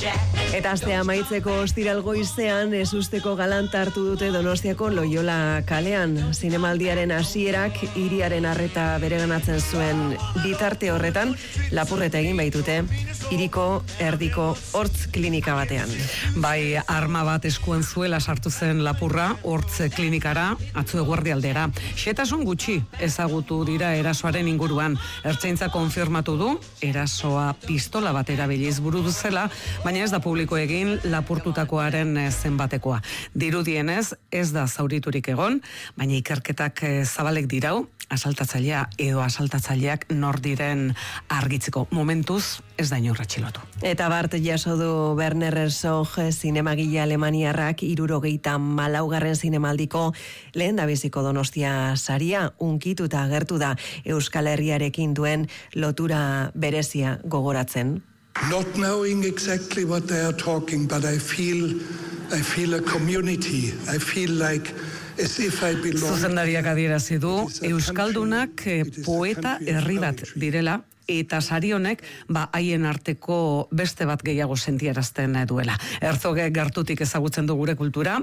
Eta astea amaitzeko ostiral goizean ezusteko galanta hartu dute Donostiako Loiola kalean. Zinemaldiaren hasierak hiriaren arreta bereganatzen zuen bitarte horretan lapurreta egin baitute hiriko erdiko hortz klinika batean. Bai, arma bat eskuen zuela sartu zen lapurra hortz klinikara atzo eguerdialdera. Xehetasun gutxi ezagutu dira erasoaren inguruan. Ertzaintza konfirmatu du erasoa pistola bat erabiliz burutu zela, baina ez da publiko egin lapurtutakoaren zenbatekoa. Dirudienez ez da zauriturik egon, baina ikerketak zabalek dirau, asaltatzailea edo asaltatzaileak nor diren argitzeko. Momentuz ez da inor atxilotu. Eta bart jaso du Werner Herzog zinemagile alemaniarrak 74. zinemaldiko lehendabiziko Donostia saria unkituta agertu da Euskal Herriarekin duen lotura berezia gogoratzen. Not knowing exactly what they are talking, but I feel a community. I feel like as if I belong. Zuzendariak adierazi du euskaldunak poeta herri bat direla, eta sari honek haien arteko beste bat gehiago sentiarazten duela. Herzog gertutik ezagutzen du gure kultura,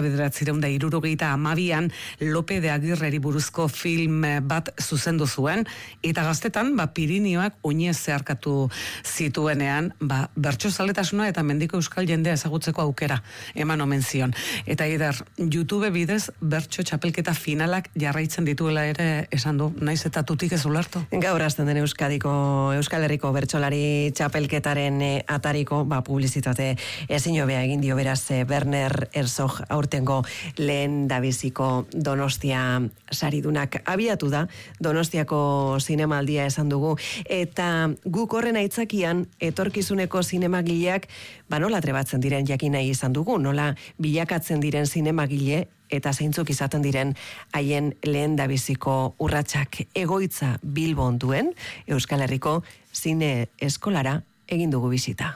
1972an Lope de Agirreri buruzko film bat zuzendu zuen, eta gaztetan Pirinioak oinez zeharkatu zituenean bertsozaletasuna eta mendiko euskal jendea ezagutzeko aukera eman omen zion. Eta Eider, YouTube bidez bertso txapelketa finalak jarraitzen dituela ere esan du, naiz eta tutik ez ulertu. Gaur hasten den Euskal Herriko bertsolari txapelketaren atariko publizitate ezin hobea egin dio beraz Werner Herzog aurtengo lehendabiziko Donostia saridunak. Abiatu da Donostiako zinemaldia esan dugu, eta guk horren aitzakian etorkizuneko zinemagileak nola trebatzen diren jakin nahi izan dugu, nola bilakatzen diren zinemagile eta zeintzuk izaten diren haien lehendabiziko urratsak. Egoitza Bilbon duen Euskal Herriko zine eskolara egin dugu bisita.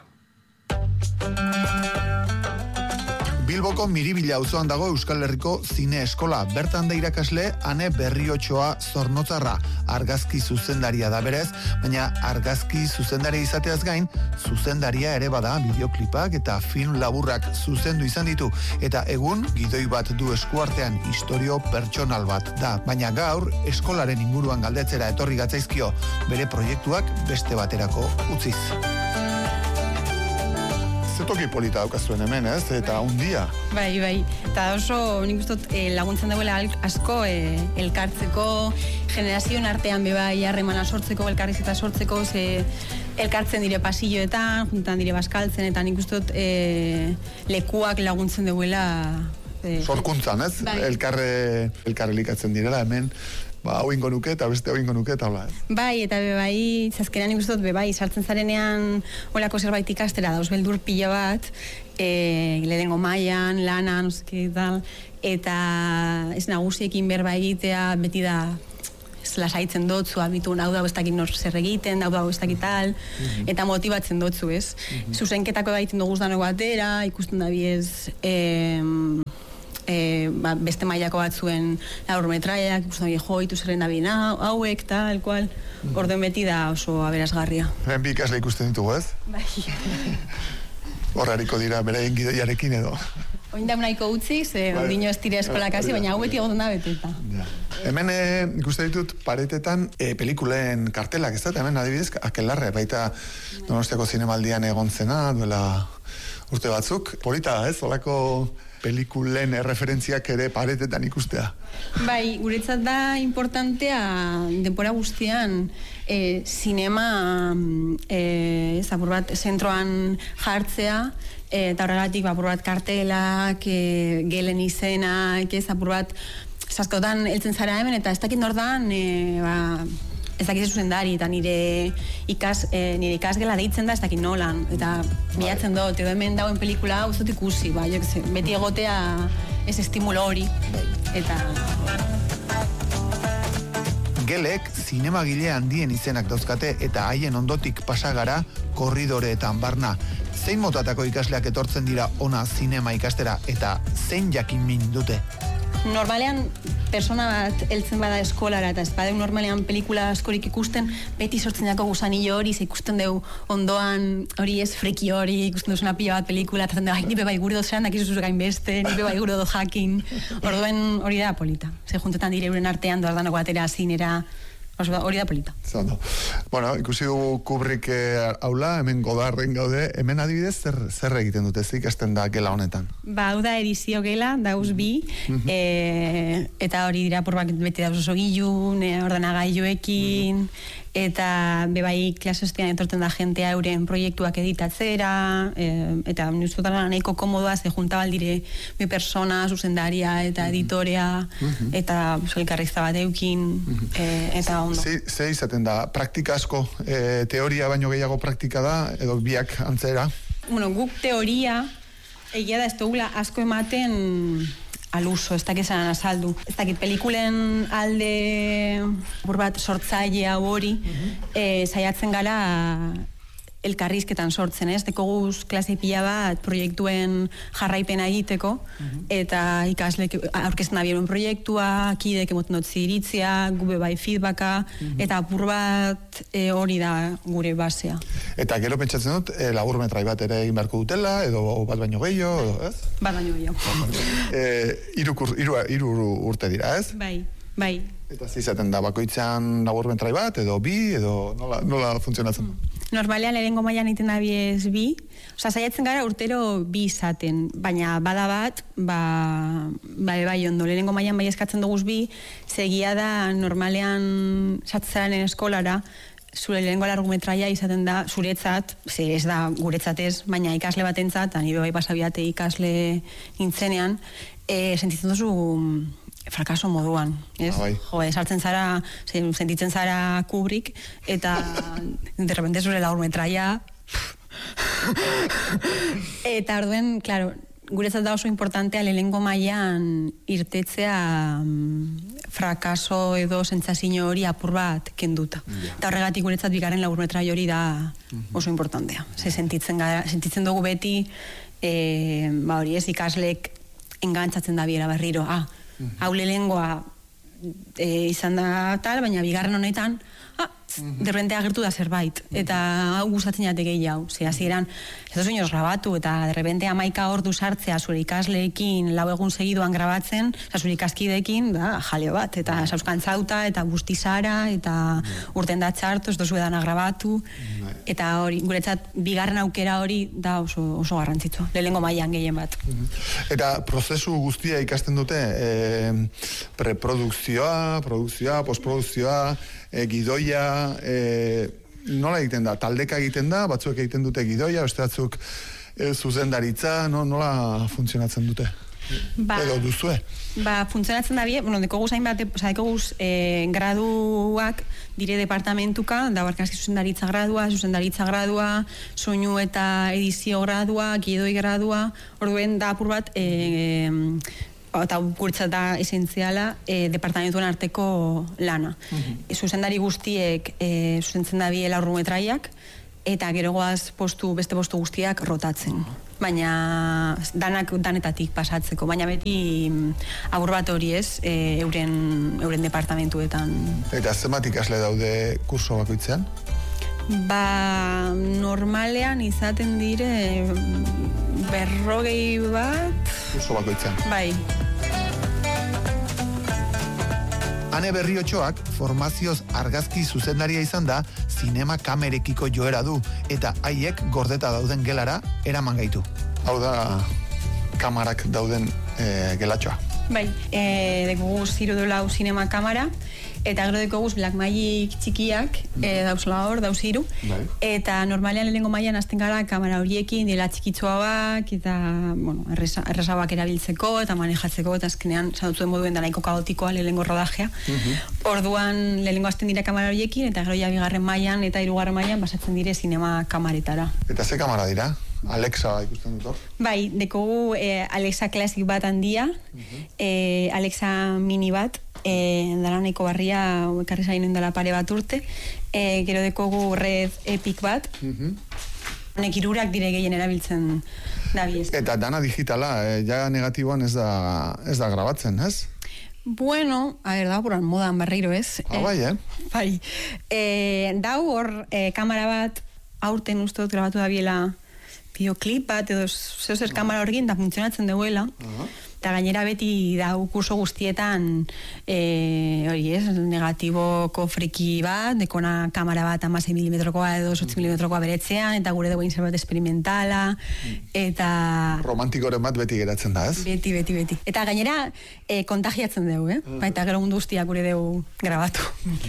Bilboko Miribilla auzoan dago Euskal Herriko zine eskola. Bertan da irakasle Ane Berriotxoa Zornotzarra. Argazki zuzendaria da berez, baina argazki zuzendaria izateaz gain, zuzendaria ere bada bideoklipak eta film laburrak zuzendu izan ditu. Eta egun, gidoi bat du eskuartean istorio pertsonal bat da. Baina gaur, eskolaren inguruan galdetzera etorri gatzaizkio, bere proiektuak beste baterako utziz. Zetoki polita daukazuen hemen, ez? Eta undia. Bai. Eta oso nik ustot laguntzen dagoela asko elkartzeko, generazioen artean bebai harremana sortzeko, elkarrizketa sortzeko, elkartzen dire pasilloetan, juntan dire baskaltzen, eta nik ustot lekuak laguntzen dagoela. Sorkuntzan, ez? Bai. Elkarre likatzen direla hemen. Hau ingo nuke eta beste hau ingo nuke eta hola. Bai, eta bebai, zazkenean ikustot bebai, sartzen zarenean olako zerbait ikastera dauz beldur pila bat, lehenengo mailan, lana, noski tal, eta ez nagusiekin berba egitea, beti da lasaitzen dotzu, abitun, hau da ez dakit nor zer egiten, hau da ez dakit tal, eta motibatzen dotzu, ez? Zuzenketako egiten dugu danoko batera, ikusten da biez, beste mailako batzuen laurmetraiak, ikusten da joitu zerren da bina, hauek, tal, kual, orden beti da oso aberasgarria. Hemen bi ikasle ikusten ditugu, ez? Bai. Horrariko dira beraien gidoiarekin edo. Oin da nahiko utziz, ondino ez tira eskolak hasi, baina hau beti egoten da beteta. Hemen ikusten ditut paretetan pelikulen kartelak, ez da? Hemen adibidez, Akelarre, baita Donostiako zinemaldian egon zena, duela urte batzuk. Polita da, ez? Olako pelikulen referentziak ere paretetan ikustea. Bai, guretzat da importantea denbora guztian zinema apur bat zentroan jartzea, eta horregatik apur bat kartelak, gelen izenak, apur bat saskotan heltzen zara hemen, eta ez dakit nordan ez dakit zuzendari, eta nire ikasgela deitzen da ez dakit nolan, eta bilatzen dut, edo hemen dauen pelikula uzot ikusi, beti egotea ez estimulo hori, eta... Gelek zinemagile handien izenak dauzkate eta haien ondotik pasagara korridoreetan barna. Zein motatako ikasleak etortzen dira ona zinema ikastera eta zein jakin min dute? Normalean persona bat heltzen bada eskolara, eta ez badeu normalean pelikula askorik ikusten, beti sortzen dako gusanillo hori, ze ikusten deu ondoan hori ez friki hori, ikusten duzuna pila bat pelikula, eta zen nipe bai gure dozean, dakizu gain beste, nipe bai gure do jakin, orduen hori da polita. Ze juntetan dire euren artean, doardanako atera zinera, hori da polita. Zondo. Bueno, ikusi dugu Kubrick aula, hemen Godarren gaude, hemen adibidez zer egiten dute, ikasten da gela honetan? Hau da edizio gela, dauz bi, eta hori dira purbak beti dauz oso gilun, ordenagailuekin, eta bebai klasestean etorten da jentea euren proiektuak editatzera, eta nizutara nahiko komodoa, ze juntaba aldire bi persona, zuzendaria eta editorea, eta elkarrizta bat eukin, eta ondo. Ze izaten da, praktika asko, teoria baino gehiago praktika da, edo biak antzera? Bueno, guk teoria, egia da ez dugula asko ematen al uso, ez dakizan azaldu. Ez dakit, pelikulen alde bat sortzailea hori, saiatzen gara elkarrizketan sortzen, ez? Dekoguz klase pila bat proiektuen jarraipena egiteko, eta ikaslek aurkezten abieruen proiektua, kidek emoten dut ziritzia, gube bai feedbacka, eta apur bat hori da gure basea. Eta gero pentsatzen dut, laburmetrai bat ere egin beharko dutela, edo bat baino gehiago, ez? Bat baino gehiago. Hiru urte dira, ez? Bai. Eta zizaten da, bakoitzean laburmetrai bat, edo bi, edo nola funtzionatzen? Normalean lehenengo mailan iten da biez bi, saiatzen gara urtero bi izaten, baina bada bat, bai ondo, lehenengo mailan bai eskatzen duguz bi, segia da normalean satzaren eskolara, zure lehenengo largumetraia izaten da zuretzat, ze ez da guretzat ez, baina ikasle batentzat, ani bai pasabiate ikasle nintzenean, sentitzen duzu frakaso moduan, ez? Sartzen zara, sentitzen zara Kubrick, eta de repente zure laurmetraia eta orduen, claro, guretzat da oso importantea lehenengo mailan irtetzea frakaso edo sentsazio hori apur bat kenduta. Eta horregatik guretzat bigarren laurmetraia hori da oso importantea. Sentitzen dugu beti hori ez, ikaslek engantzatzen da biera berriro, hau lehengoa izan da tal, baina bigarren honetan de repente agertu da zerbait, eta hau gustatzen jate gehiago, ze hasieran ez da soños grabatu, eta de repente 11 ordu sartzea zure ikasleekin 4 egun segidoan grabatzen, zure ikaskideekin, da jaleo bat, eta sauskantzauta, eta guztizara, eta urten da txartu, ez dozu edana grabatu, eta hori, guretzat, bigarren aukera hori da oso garrantzitsua, lehenengo mailan gehien bat. Eta prozesu guztia ikasten dute, preprodukzioa, produkzioa, postprodukzioa, gidoia, nola egiten da? Taldeka egiten da, batzuek egiten dute gidoia, beste batzuk zuzendaritza, nola funtzionatzen dute? Edo duzue? Funtzionatzen da bie, dekoguz hainbat, dekoguz graduak dire departamentuka, da barkazki zuzendaritza gradua, soinu eta edizio gradua, gidoi gradua, orduen da apur bat, eta guretzat da esentziala departamentuen arteko lana. Zuzendari guztiek zuzentzen da bie laurrumetraiak, eta gero goaz beste postu guztiak rotatzen. Baina danetatik pasatzeko, baina beti agur bat hori ez, euren departamentuetan. Eta zenbat ikasle daude kurso bakoitzean? Normalean izaten dire 40 bat... Kurso bakoitzean. Bai. Ane Berriotxoak formazioz argazki zuzendaria izan da, zinema kamerekiko joera du, eta haiek gordeta dauden gelara eraman gaitu. Hau da, kamarak dauden gelatxoa. Bai, dekoguz 3 zinema kamara, eta gero dekoguz Blackmagic txikiak, dauzela hor, dauz 3, eta normalean lehenengo mailan hasten gara kamera horiekin, dela txikitzoak, eta errazabak erabiltzeko, eta manejatzeko, eta azkenean zadutzen moduen da nahiko kaotikoa lehenengo rodajea. Orduan lehenengo hasten dira kamera horiekin, eta gero ja bigarren mailan eta 3. mailan basatzen dire zinema kamaretara. Eta ze kamera dira? Alexa ikusten dut hor? Bai, dekogu Alexa Classic bat handia, Alexa Mini bat, dara nahiko barria, ekarri zainen dela pare bat urte, gero dekogu Red Epic bat, honek 3 dire gehien erabiltzen da biez. Eta dana digitala, ja negatiboan ez da grabatzen, ez? Bueno, a ver, dau buruan modan berriro, ez? Bai, Bai. Dau hor, kamera bat, aurten uste dut grabatu da biela bideoklip bat, edo zer kamera horgin, da funtzionatzen duela. Eta gainera beti dau kurso guztietan hori ez, negatiboko friki bat, dekona kamera bat 16 milimetrokoa edo 8 milimetrokoa beretzean, eta gure dugu zerbait experimentala, eta... Romantikoren bat beti geratzen da, ez? Beti. Eta gainera kontagiatzen dugu, Baita gero mundu guztiak gure dugu grabatu.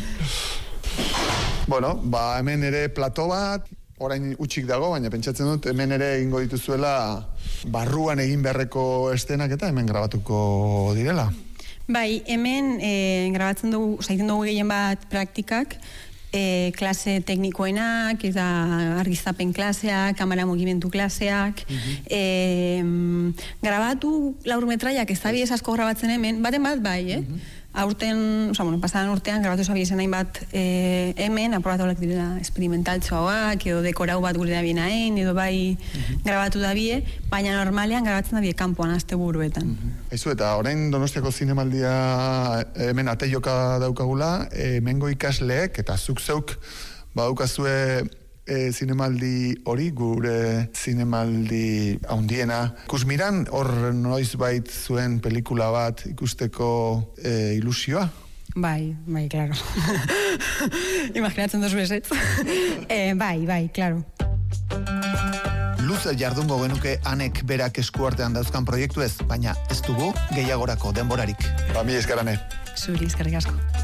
Bueno, hemen ere plato bat, orain utxik dago, baina pentsatzen dut hemen ere egingo dituzuela barruan egin beharreko estenak eta hemen grabatuko direla. Bai, hemen grabatzen dugu, zaiten dugu gehien bat praktikak, klase teknikoenak, eta argiztapen klaseak, kamera mugimendu klaseak, grabatu laurmetraiak ez da biez asko grabatzen hemen, baten bat bai, Aurten, pasadan urtean, grabatu zabiezen hainbat hemen, aprobatuak direla experimentaltxoak, edo dekorau bat gure da bienaen, edo bai grabatu da bie, baina normalean grabatzen da bie kanpoan, azte buruetan. Aizu, eta orain Donostiako zinemaldia hemen ateioka daukagula, hemengo ikasleek, eta zuk zeuk badaukazue zinemaldi hori, gure zinemaldi haundiena. Ikusmiran, hor noiz bait zuen pelikula bat ikusteko ilusioa? Bai, claro. Imaginatzen dos besetz. Bai, claro. Luze jardungo genuke Anek berak eskuartean dauzkan proiektu ez, baina ez dugu gehiagorako denborarik. Mi eskarane. Zuri, eskarrik asko.